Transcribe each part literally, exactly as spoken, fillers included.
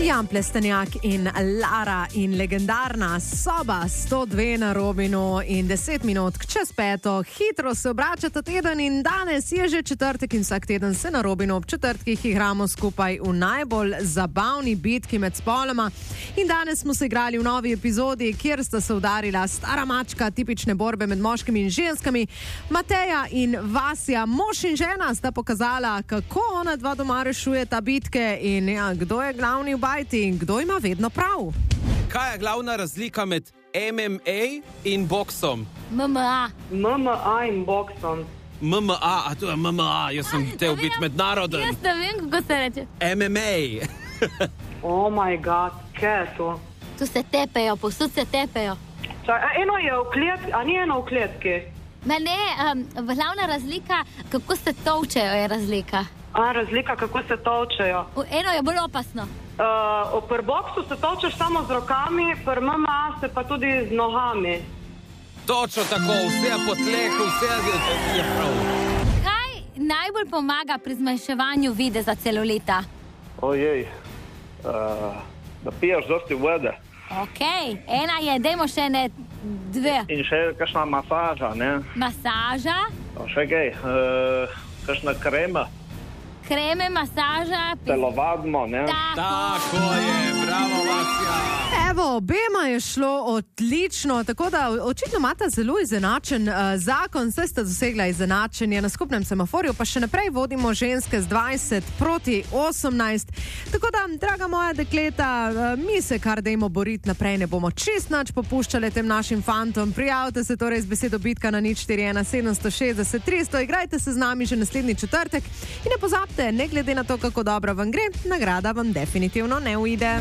Jan Plestenjak in Lara in legendarna soba sto dve na Robinu in deset minut čez peto. Hitro se obračata teden in danes je že četrtek in vsak teden se na Robinu ob četrtkih igramo skupaj v najbolj zabavni bitki med spoloma. In danes smo se igrali v novi epizodi, kjer sta se udarila stara mačka, tipične borbe med moškimi in ženskami. Mateja in Vasja, mož in žena, sta pokazala, kako ona dva doma rešujeta bitke in ja, kdo je glavni v bajti in kdo ima vedno prav. Kaj je glavna razlika med M M A in boksom? M M A. M M A in boksom. M M A, a to je M M A, jaz sem tel biti mednaroden. Jaz ne vem, kako se reče. M M A. Oh my god, kaj je to? Tu se tepejo, posud se tepejo. Čaj, a eno je v kletki, a ni eno v kletki? Ma ne, um, glavna razlika, kako se tolčejo, je razlika. A, razlika, kako se tolčejo. Eno je bolj opasno. Uh, pri boksu se tolčeš samo z rokami, pri M M A se pa tudi z nogami. Točno tako, vse po tleku, vse je prav. Kaj najbolj pomaga pri zmanjševanju videza celulita? Ojej, uh, da piješ dosti vode. Ok, ena je, dajmo še ne dve. In še kakšna masaža, ne? Masaža? O, še kaj, uh, kakšna krema. Kreme, masaža. Telovadmo, ne? Tako. Tako je, bravo Vasja. Evo, obema je šlo odlično, tako da očitno imata zelo izenačen uh, zakon, saj sta dosegla izenačenje na skupnem semaforju, pa še naprej vodimo ženske z dvajset proti osemnajst. Tako da, draga moja dekleta, uh, mi se kar dajmo boriti naprej, ne bomo čist nič popuščali tem našim fantom. Prijavite se torej z besedo bitka na nič štiri ena sedem šestdeset tristo, igrajte se z nami že naslednji četrtek in ne pozabite, ne glede na to, kako dobro vam gre, nagrada vam definitivno ne uide.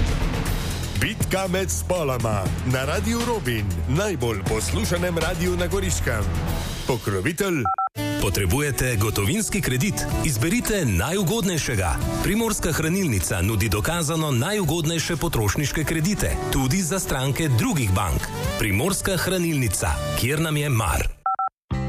Bitka med spoloma na Radiu Robin, najbolj poslušanem radiju na Goriškem. Pokrovitelj. Potrebujete gotovinski kredit? Izberite najugodnejšega. Primorska hranilnica nudi dokazano najugodnejše potrošniške kredite, tudi za stranke drugih bank. Primorska hranilnica, kjer nam je mar.